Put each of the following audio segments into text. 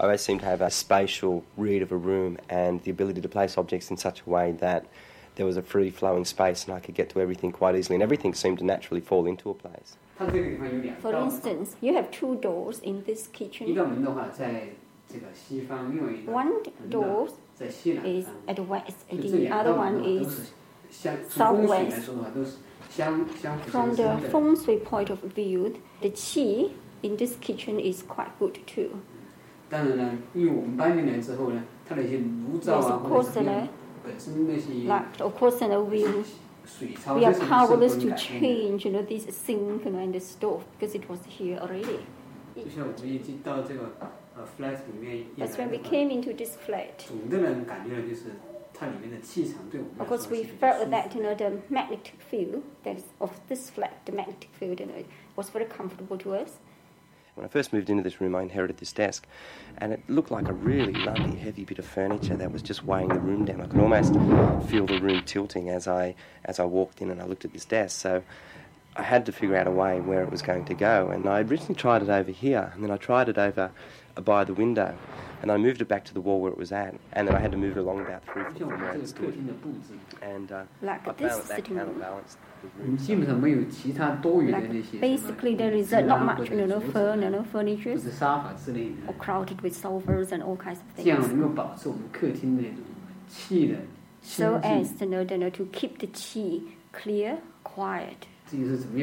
I always seemed to have a spatial read of a room and the ability to place objects in such a way that there was a free-flowing space and I could get to everything quite easily, and everything seemed to naturally fall into a place. For instance, you have two doors in this kitchen. One door is at the west, and the other one is southwest. From the feng shui point of view, the qi in this kitchen is quite good too. There's of course, we are powerless to change, this sink and the stove because it was here already. But when we came into this flat, of course, we felt that the magnetic field that is of this flat, the magnetic field, was very comfortable to us. When I first moved into this room, I inherited this desk, and it looked like a really lumpy, heavy bit of furniture that was just weighing the room down. I could almost feel the room tilting as I walked in and I looked at this desk. So I had to figure out a way where it was going to go, and I originally tried it over here, and then I tried it over by the window, and I moved it back to the wall where it was at, and then I had to move it along about 3 feet from where it stood. And I found that counterbalanced the room. Basically, there is not much furniture or crowded with sofas and all kinds of things. So as to keep the qi clear, quiet. So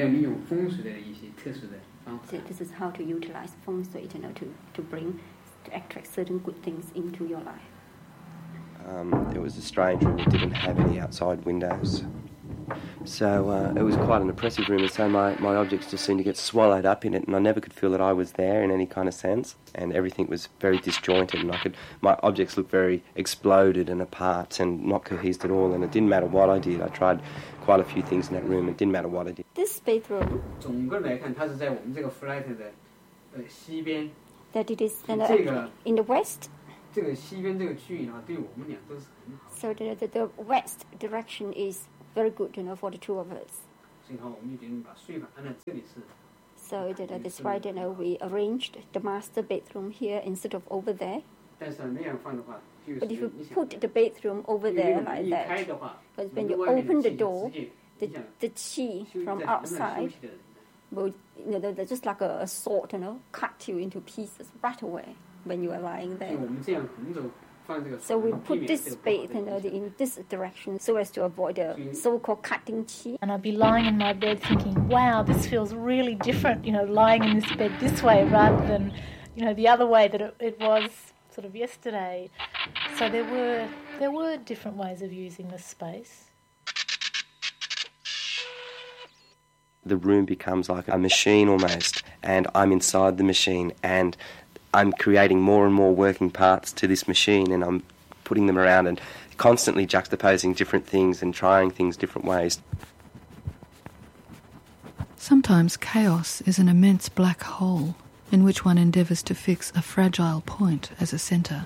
this is how to utilize feng shui to attract certain good things into your life. It was a strange room. It didn't have any outside windows. So it was quite an oppressive room, and so my objects just seemed to get swallowed up in it, and I never could feel that I was there in any kind of sense, and everything was very disjointed, and my objects looked very exploded and apart and not cohesed at all, and it didn't matter what I did. I tried quite a few things in that room, and it didn't matter what I did. This bedroom, that it is in the west. So the west direction is very good, for the two of us. So that's why we arranged the master bedroom here instead of over there. But if you put the bedroom over there like that, because when you open the door, the qi from outside will, just like a sword, cut you into pieces right away when you are lying there. So we put this bed in this direction so as to avoid the so-called cutting qi. And I'd be lying in my bed thinking, wow, this feels really different, lying in this bed this way rather than, the other way that it was sort of yesterday. So there were different ways of using the space. The room becomes like a machine almost, and I'm inside the machine, and I'm creating more and more working parts to this machine, and I'm putting them around and constantly juxtaposing different things and trying things different ways. Sometimes chaos is an immense black hole in which one endeavours to fix a fragile point as a centre.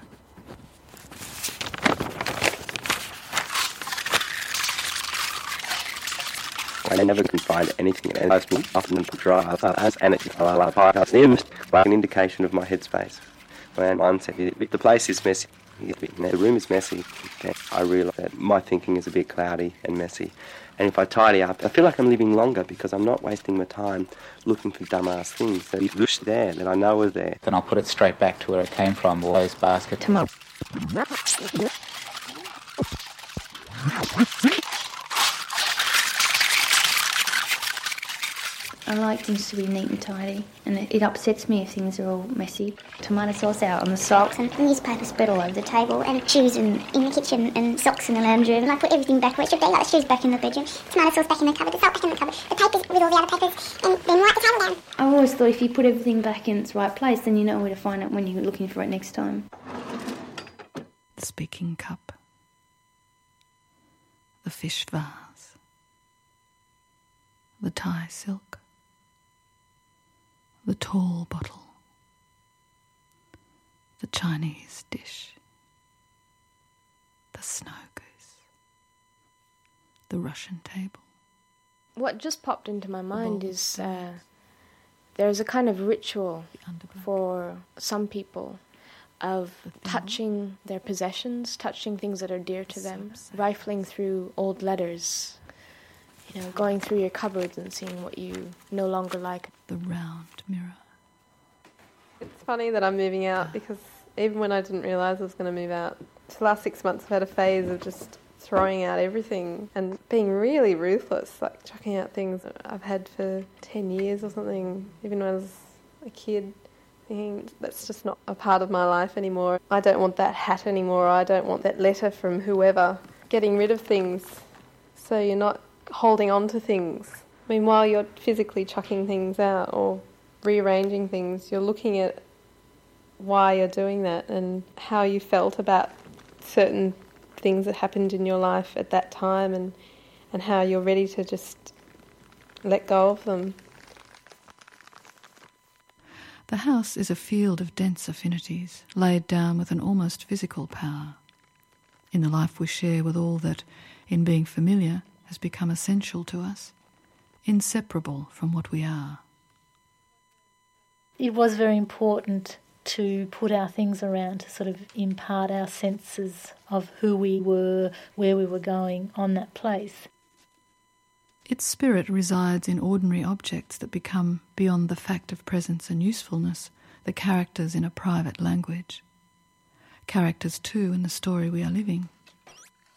I never can find anything, and I often drive and it's like an indication of my headspace. When one said, the place is messy, the room is messy, I realise that my thinking is a bit cloudy and messy. And if I tidy up, I feel like I'm living longer because I'm not wasting my time looking for dumbass things that are there, that I know are there. Then I'll put it straight back to where it came from, those baskets. I like things to be neat and tidy, and it upsets me if things are all messy. Tomato sauce out on the socks, and newspaper spread all over the table, and shoes in the kitchen, and socks in the lounge room, and I put everything back where it should be, like the shoes back in the bedroom, tomato sauce back in the cupboard, the salt back in the cupboard, the papers with all the other papers, and then wipe the table down. I've always thought if you put everything back in its right place, then you know where to find it when you're looking for it next time. The speaking cup. The fish vase. The Thai silk. The tall bottle, the Chinese dish, the snow goose, the Russian table. What just popped into my mind is there's a kind of ritual for some people of touching their possessions, touching things that are dear to them, rifling through old letters, going through your cupboards and seeing what you no longer like. The round mirror. It's funny that I'm moving out because even when I didn't realise I was going to move out, for the last 6 months I've had a phase of just throwing out everything and being really ruthless, like chucking out things I've had for 10 years or something, even when I was a kid, thinking that's just not a part of my life anymore. I don't want that hat anymore, I don't want that letter from whoever. Getting rid of things so you're not holding on to things. I mean, while you're physically chucking things out or rearranging things, you're looking at why you're doing that and how you felt about certain things that happened in your life at that time and how you're ready to just let go of them. The house is a field of dense affinities, laid down with an almost physical power. In the life we share with all that, in being familiar, has become essential to us, inseparable from what we are. It was very important to put our things around to sort of impart our senses of who we were, where we were going on that place. Its spirit resides in ordinary objects that become, beyond the fact of presence and usefulness, the characters in a private language. Characters, too, in the story we are living.